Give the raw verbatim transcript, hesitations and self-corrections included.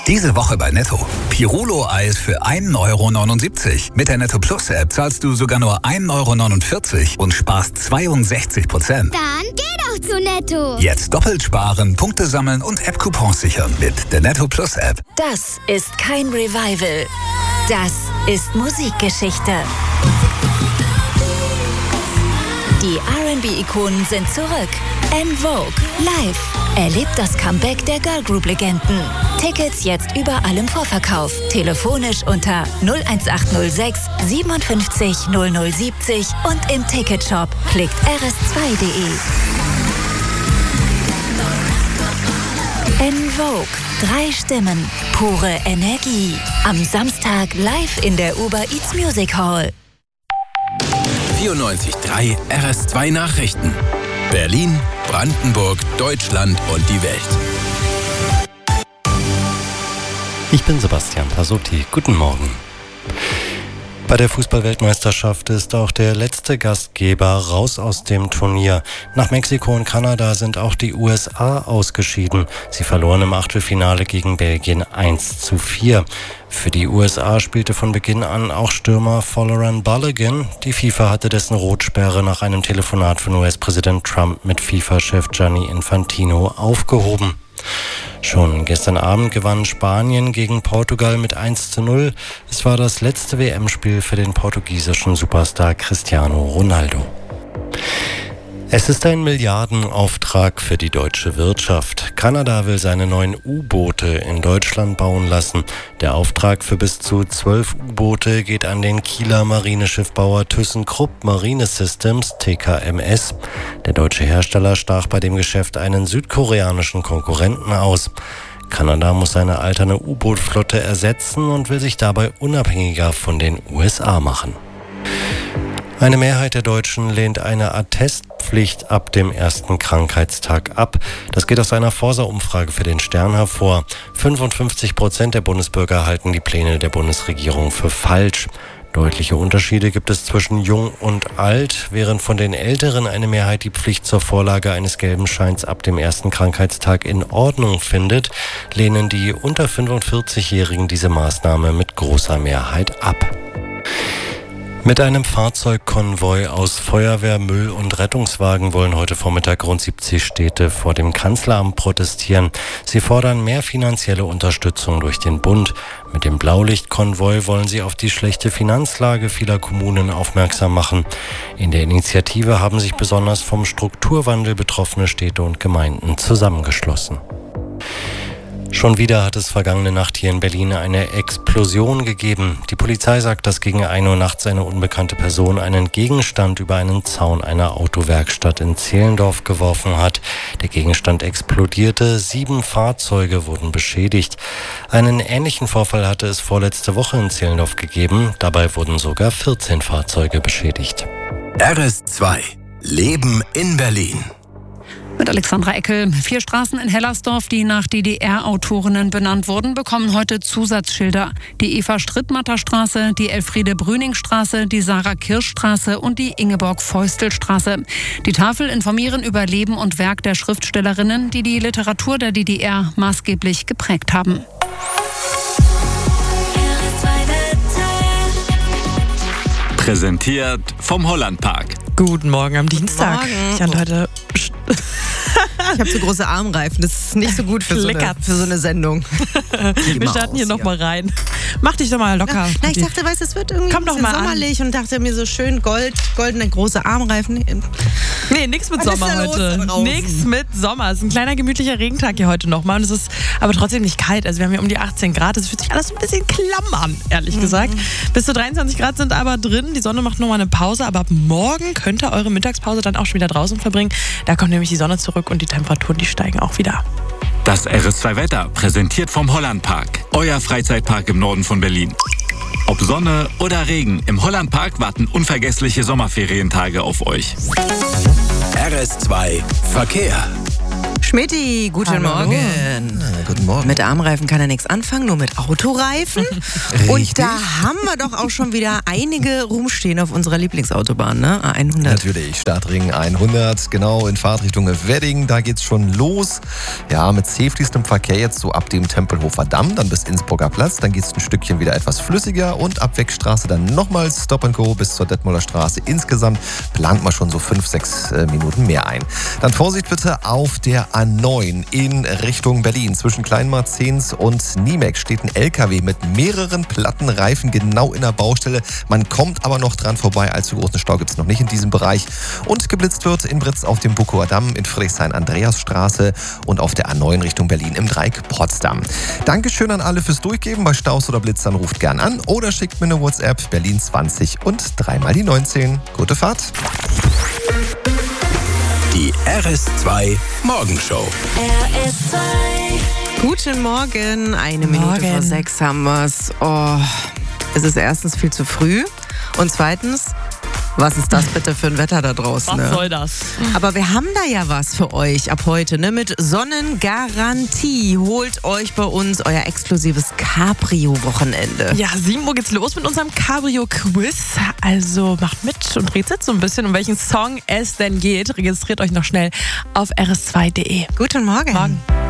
Diese Woche bei Netto. Pirulo-Eis für ein Euro neunundsiebzig. Mit der Netto Plus App zahlst du sogar nur ein Euro neunundvierzig und sparst zweiundsechzig Prozent. Dann geh doch zu Netto. Jetzt doppelt sparen, Punkte sammeln und App-Coupons sichern mit der Netto Plus App. Das ist kein Revival. Das ist Musikgeschichte. Die R and B-Ikonen sind zurück. En Vogue live. Erlebt das Comeback der Girlgroup-Legenden. Tickets jetzt überall im Vorverkauf. Telefonisch unter null eins acht null sechs siebenundfünfzig null null siebzig und im Ticketshop. Klickt r s zwei punkt d e. En Vogue. Drei Stimmen. Pure Energie. Am Samstag live in der Uber Eats Music Hall. vierundneunzig Komma drei R S zwei Nachrichten. Berlin, Brandenburg, Deutschland und die Welt. Ich bin Sebastian Pasotti. Guten Morgen. Bei der Fußball-Weltmeisterschaft ist auch der letzte Gastgeber raus aus dem Turnier. Nach Mexiko und Kanada sind auch die U S A ausgeschieden. Sie verloren im Achtelfinale gegen Belgien eins zu vier. Für die U S A spielte von Beginn an auch Stürmer Folarin Balogun. Die FIFA hatte dessen Rotsperre nach einem Telefonat von U S-Präsident Trump mit FIFA-Chef Gianni Infantino aufgehoben. Schon gestern Abend gewann Spanien gegen Portugal mit eins zu null. Es war das letzte W M-Spiel für den portugiesischen Superstar Cristiano Ronaldo. Es ist ein Milliardenauftrag für die deutsche Wirtschaft. Kanada will seine neuen U-Boote in Deutschland bauen lassen. Der Auftrag für bis zu zwölf U-Boote geht an den Kieler Marineschiffbauer ThyssenKrupp Marine Systems, T K M S. Der deutsche Hersteller stach bei dem Geschäft einen südkoreanischen Konkurrenten aus. Kanada muss seine alternde U-Boot-Flotte ersetzen und will sich dabei unabhängiger von den U S A machen. Eine Mehrheit der Deutschen lehnt eine Attestpflicht ab dem ersten Krankheitstag ab. Das geht aus einer Forsa-Umfrage für den Stern hervor. fünfundfünfzig Prozent der Bundesbürger halten die Pläne der Bundesregierung für falsch. Deutliche Unterschiede gibt es zwischen jung und alt. Während von den Älteren eine Mehrheit die Pflicht zur Vorlage eines gelben Scheins ab dem ersten Krankheitstag in Ordnung findet, lehnen die unter fünfundvierzigjährigen diese Maßnahme mit großer Mehrheit ab. Mit einem Fahrzeugkonvoi aus Feuerwehr, Müll und Rettungswagen wollen heute Vormittag rund siebzig Städte vor dem Kanzleramt protestieren. Sie fordern mehr finanzielle Unterstützung durch den Bund. Mit dem Blaulichtkonvoi wollen sie auf die schlechte Finanzlage vieler Kommunen aufmerksam machen. In der Initiative haben sich besonders vom Strukturwandel betroffene Städte und Gemeinden zusammengeschlossen. Schon wieder hat es vergangene Nacht hier in Berlin eine Explosion gegeben. Die Polizei sagt, dass gegen ein Uhr nachts eine unbekannte Person einen Gegenstand über einen Zaun einer Autowerkstatt in Zehlendorf geworfen hat. Der Gegenstand explodierte, sieben Fahrzeuge wurden beschädigt. Einen ähnlichen Vorfall hatte es vorletzte Woche in Zehlendorf gegeben. Dabei wurden sogar vierzehn Fahrzeuge beschädigt. R S zwei. Leben in Berlin. Mit Alexandra Eckel. Vier Straßen in Hellersdorf, die nach D D R-Autorinnen benannt wurden, bekommen heute Zusatzschilder. Die Eva-Strittmatter-Straße, die Elfriede-Brüning-Straße, die Sarah-Kirsch-Straße und die Ingeborg-Feustel-Straße. Die Tafel informieren über Leben und Werk der Schriftstellerinnen, die die Literatur der D D R maßgeblich geprägt haben. Präsentiert vom Hollandpark. Guten Morgen am Dienstag. Morgen. Ich hatte heute Ich habe so große Armreifen, das ist nicht so gut für, so eine, für so eine Sendung. Wir starten hier nochmal rein. Mach dich doch mal locker. Na, ich dachte, weißt, es wird irgendwie Komm ein doch bisschen mal sommerlich an. Und dachte mir so schön Gold, goldene große Armreifen. Nee, nix mit Was Sommer ist da heute. los draußen? Nix mit Sommer. Es ist ein kleiner gemütlicher Regentag hier heute nochmal und es ist aber trotzdem nicht kalt. Also wir haben hier um die achtzehn Grad. Es fühlt sich alles ein bisschen klamm an, ehrlich mhm. gesagt. Bis zu dreiundzwanzig Grad sind aber drin. Die Sonne macht nochmal eine Pause, aber ab morgen könnt ihr eure Mittagspause dann auch schon wieder draußen verbringen. Da kommt nämlich die Sonne zurück und die Temperaturen, die steigen auch wieder. Das R S zwei Wetter, präsentiert vom Hollandpark. Euer Freizeitpark im Norden von Berlin. Ob Sonne oder Regen, im Hollandpark warten unvergessliche Sommerferientage auf euch. R S zwei Verkehr. Schmidti, guten Hallo. Morgen. Ja, guten Morgen. Mit Armreifen kann er nichts anfangen, nur mit Autoreifen. Und da haben wir doch auch schon wieder einige rumstehen auf unserer Lieblingsautobahn, ne? A hundert. Natürlich, Stadtring hundert, genau in Fahrtrichtung Wedding, da geht's schon los. Ja, mit safetystem Verkehr jetzt so ab dem Tempelhofer Damm, dann bis Innsbrucker Platz, dann geht's ein Stückchen wieder etwas flüssiger und ab Wegstraße dann nochmal Stop and Go bis zur Detmolder Straße. Insgesamt plant man schon so fünf, sechs äh, Minuten mehr ein. Dann Vorsicht bitte auf der A neun in Richtung Berlin. Zwischen Kleinmarzens und Niemek steht ein L K W mit mehreren Plattenreifen genau in der Baustelle. Man kommt aber noch dran vorbei. Allzu großen Stau gibt es noch nicht in diesem Bereich. Und geblitzt wird in Britz auf dem Bukower Damm, in Friedrichshain-Andreasstraße und auf der A neun Richtung Berlin im Dreieck Potsdam. Dankeschön an alle fürs Durchgeben. Bei Staus oder Blitzern ruft gern an oder schickt mir eine WhatsApp Berlin zwanzig und dreimal die neunzehn. Gute Fahrt. Die R S zwei Morgenshow. R S zwei. Guten Morgen, eine Minute Morgen. vor sechs haben wir's. Oh, es ist erstens viel zu früh und zweitens, was ist das bitte für ein Wetter da draußen? Was ne? soll das? Aber wir haben da ja was für euch ab heute, ne? Mit Sonnengarantie. Holt euch bei uns euer exklusives Cabrio-Wochenende. Ja, sieben Uhr geht's los mit unserem Cabrio-Quiz. Also macht mit und rätselt so ein bisschen, um welchen Song es denn geht. Registriert euch noch schnell auf r s zwei punkt de. Guten Morgen. Morgen.